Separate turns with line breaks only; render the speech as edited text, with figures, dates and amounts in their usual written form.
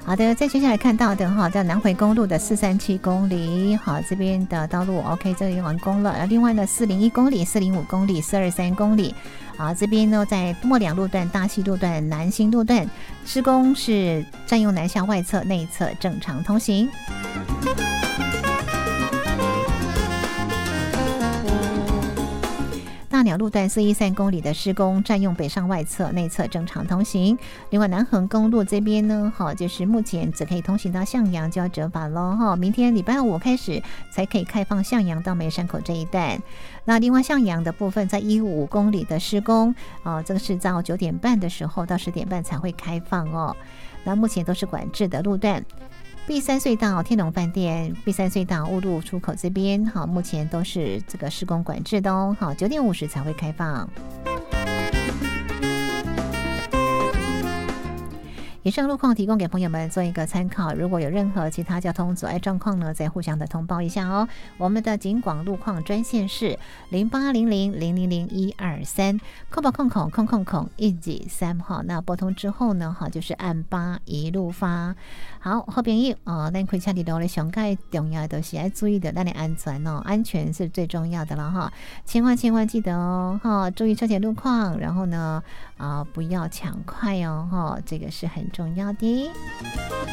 好的，再接下来看到的哈，在南回公路的437公里，好，这边的道路 OK， 这里完工了。另外呢，401公里、405公里、423公里，好，这边呢在末两路段、大溪路段、南新路段施工是占用南向外侧、内侧正常通行。大鸟路段413公里的施工占用北上外侧、内侧正常通行。另外南横公路这边呢，好，就是目前只可以通行到向阳，就要折返咯哈。明天礼拜5开始才可以开放向阳到梅山口这一段。那另外向阳的部分，在155公里的施工，这个是到9点半的时候到10点半才会开放哦。那目前都是管制的路段。B3隧道天龙饭店、B3隧道雾路出口这边，好，目前都是这个施工管制的哦。好，9点50才会开放。以上路况提供给朋友们做一个参考，如果有任何其他交通阻碍状况呢，再互相的通报一下哦。我们的警广路况专线是0800000123，空宝空123号。那拨通之后呢，好，就是按8一路发。好，好朋友咱开车的路咧，上盖重要的是要注意的，咱的安全哦，安全是最重要的了哈，千万记得哦，哈，注意车前路况，然后呢，不要抢快哦，哈，这个是很重要的。